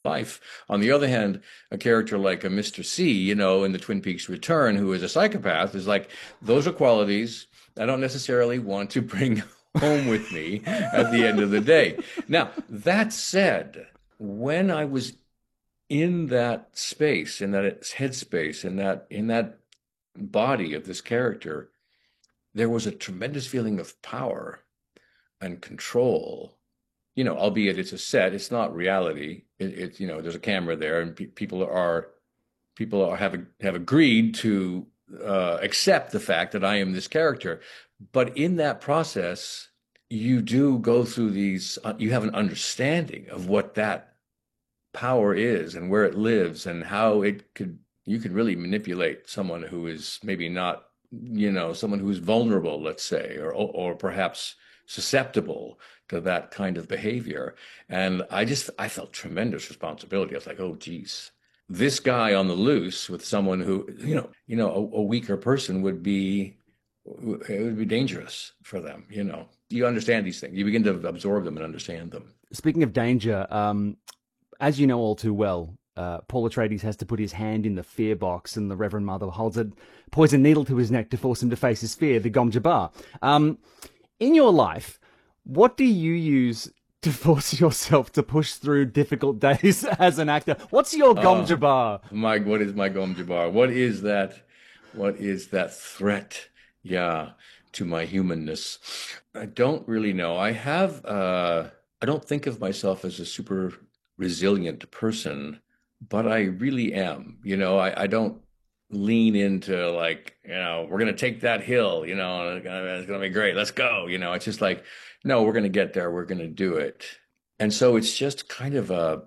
life. On the other hand, a character like a Mr. C, you know, in the Twin Peaks Return, who is a psychopath, is like, those are qualities I don't necessarily want to bring home with me at the end of the day. Now, that said, when I was in that space, in that headspace, in that body of this character, there was a tremendous feeling of power and control. You know, albeit it's a set, it's not reality. It's, you know, there's a camera there, and have agreed to accept the fact that I am this character. But in that process, you do go through these. You have an understanding of what that power is and where it lives and how it could. You could really manipulate someone who is maybe not, you know, someone who's vulnerable, let's say, or perhaps susceptible to that kind of behavior. And I felt tremendous responsibility. I was like, oh, geez, this guy on the loose with someone who, a weaker person would be, it would be dangerous for them. You know, you understand these things. You begin to absorb them and understand them. Speaking of danger, as you know all too well, Paul Atreides has to put his hand in the fear box, and the Reverend Mother holds a poison needle to his neck to force him to face his fear, the Gom Jabbar. In your life, what do you use to force yourself to push through difficult days as an actor? What's your Gom Jabbar? What is my Gom Jabbar? What is that? What is that threat? Yeah, to my humanness. I don't really know. I don't think of myself as a super resilient person, but I really am. You know, I don't lean into like, you know, we're going to take that hill, you know, it's going to be great. Let's go. You know, it's just like, no, we're going to get there. We're going to do it. And so it's just kind of a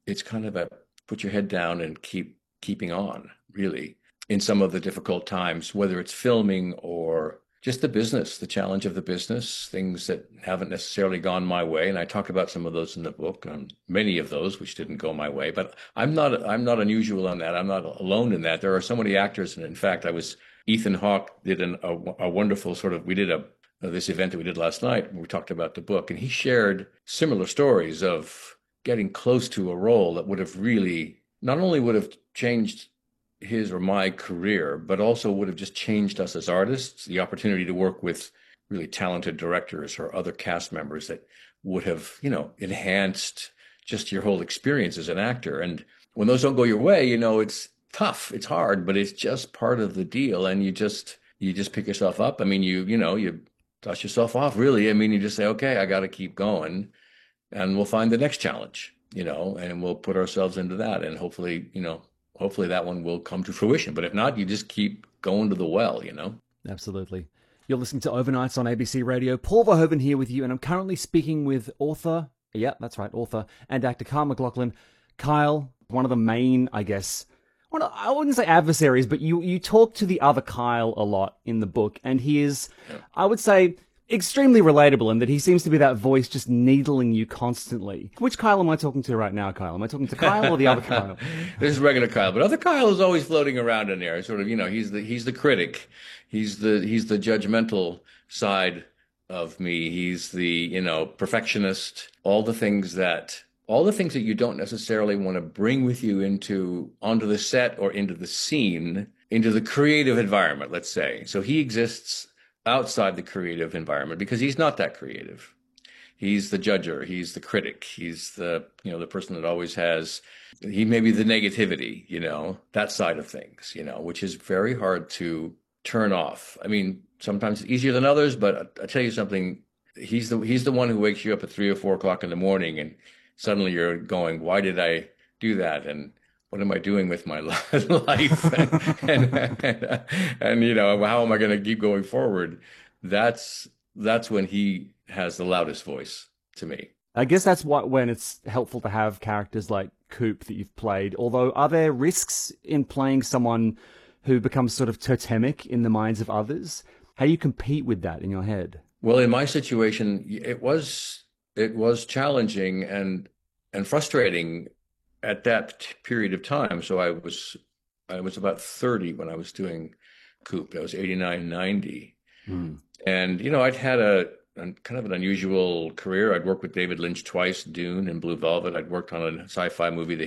put your head down and keeping on, really, in some of the difficult times, whether it's filming or just the business, the challenge of the business, things that haven't necessarily gone my way. And I talk about some of those in the book, many of those which didn't go my way. But I'm not unusual on that. I'm not alone in that. There are so many actors. And in fact, Ethan Hawke did a wonderful we did this event that we did last night, and we talked about the book. And he shared similar stories of getting close to a role that would have really, not only would have changed his or my career, but also would have just changed us as artists, the opportunity to work with really talented directors or other cast members that would have, you know, enhanced just your whole experience as an actor. And when those don't go your way, you know, it's tough, it's hard, but it's just part of the deal. And you just pick yourself up. I mean, you dust yourself off, really. I mean, you just say, okay, I got to keep going, and we'll find the next challenge, you know, and we'll put ourselves into that. And hopefully that one will come to fruition. But if not, you just keep going to the well, you know? Absolutely. You're listening to Overnights on ABC Radio. Paul Verhoeven here with you, and I'm currently speaking with author and actor Kyle MacLachlan. Kyle, one of the main, I guess, I wouldn't say adversaries, but you talk to the other Kyle a lot in the book, and he is, I would say, extremely relatable in that he seems to be that voice just needling you constantly. Which Kyle am I talking to right now, Kyle? Am I talking to Kyle or the other Kyle? This is regular Kyle, but other Kyle is always floating around in there. Sort of, you know, he's the critic. He's the judgmental side of me. He's the, you know, perfectionist. All the things that you don't necessarily want to bring with you onto the set or into the scene, into the creative environment, let's say. So he exists outside the creative environment because he's not that creative. He's the judger. He's the critic. He's the person that always he may be the negativity, you know, that side of things, you know, which is very hard to turn off. I mean, sometimes it's easier than others, but I tell you something, he's the one who wakes you up at 3 or 4 o'clock in the morning, and suddenly you're going, why did I do that? And what am I doing with my life? and you know, how am I going to keep going forward? That's when he has the loudest voice to me. I guess that's when it's helpful to have characters like Coop that you've played. Although, are there risks in playing someone who becomes sort of totemic in the minds of others? How do you compete with that in your head? Well, in my situation, it was challenging and frustrating at that period of time. So I was about 30 when I was doing Coop. I was 89, 90. And, you know, I'd had a kind of an unusual career. I'd worked with David Lynch twice, Dune and Blue Velvet. I'd worked on a sci-fi movie, The